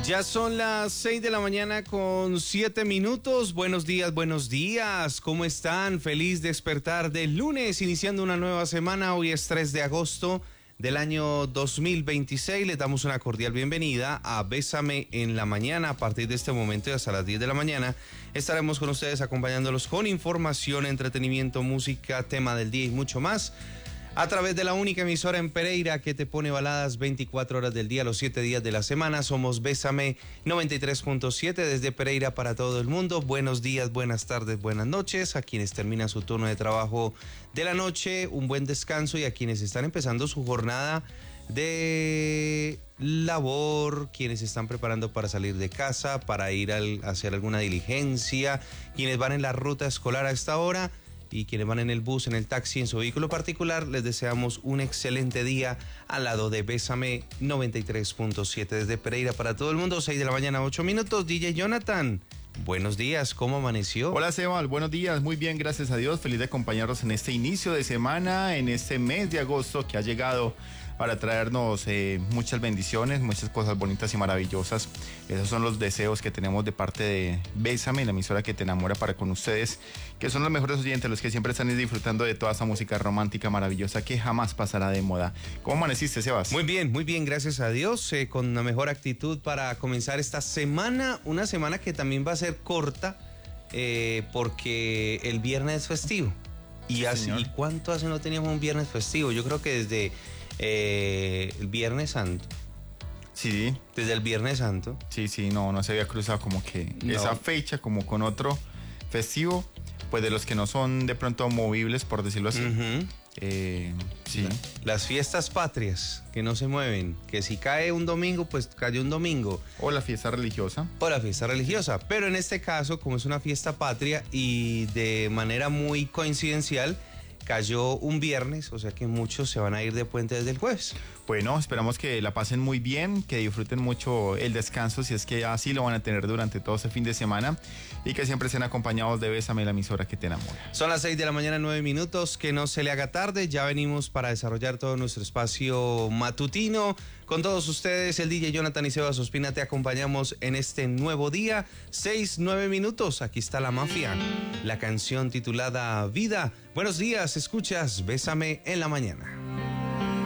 Ya son las 6 de la mañana con 7 minutos. Buenos días. ¿Cómo están? Feliz despertar del lunes, iniciando una nueva semana. Hoy es 3 de agosto del año 2026. Les damos una cordial bienvenida a Bésame en la Mañana. A partir de este momento y hasta las 10 de la mañana estaremos con ustedes acompañándolos con información, entretenimiento, música, tema del día y mucho más. A través de la única emisora en Pereira que te pone baladas 24 horas del día, los 7 días de la semana. Somos Bésame 93.7 desde Pereira para todo el mundo. Buenos días, buenas tardes, buenas noches. A quienes terminan su turno de trabajo de la noche, un buen descanso. Y a quienes están empezando su jornada de labor, quienes están preparando para salir de casa, para ir a hacer alguna diligencia, quienes van en la ruta escolar a esta hora, y quienes van en el bus, en el taxi, en su vehículo particular, les deseamos un excelente día al lado de Bésame 93.7 desde Pereira para todo el mundo. 6 de la mañana, 8 minutos. DJ Jonathan, buenos días, ¿cómo amaneció? Hola Sebas, buenos días, muy bien, gracias a Dios. Feliz de acompañarnos en este inicio de semana, en este mes de agosto que ha llegado para traernos muchas bendiciones, muchas cosas bonitas y maravillosas. Esos son los deseos que tenemos de parte de Bésame, la emisora que te enamora, para con ustedes, que son los mejores oyentes, los que siempre están disfrutando de toda esa música romántica maravillosa que jamás pasará de moda. ¿Cómo amaneciste, Sebas? Muy bien, gracias a Dios, con una mejor actitud para comenzar esta semana, una semana que también va a ser corta, porque el viernes es festivo. ¿Y cuánto hace no teníamos un viernes festivo? Yo creo que desde el Viernes Santo. Sí. Desde el Viernes Santo. Sí, no se había cruzado como que esa fecha como con otro festivo, pues de los que no son de pronto movibles, por decirlo así. Uh-huh. Sí. Las fiestas patrias que no se mueven, que si cae un domingo, pues cayó un domingo. O la fiesta religiosa. Pero en este caso, como es una fiesta patria y de manera muy coincidencial, cayó un viernes, o sea que muchos se van a ir de puente desde el jueves. Bueno, esperamos que la pasen muy bien, que disfruten mucho el descanso, si es que así lo van a tener durante todo ese fin de semana, y que siempre estén acompañados de Bésame, la emisora que te enamora. Son las 6 de la mañana, 9 minutos, que no se le haga tarde. Ya venimos para desarrollar todo nuestro espacio matutino. Con todos ustedes, el DJ Jonathan y Sebas Ospina, te acompañamos en este nuevo día. 6, 9 minutos, aquí está La Mafia, la canción titulada Vida. Buenos días, escuchas Bésame en la Mañana.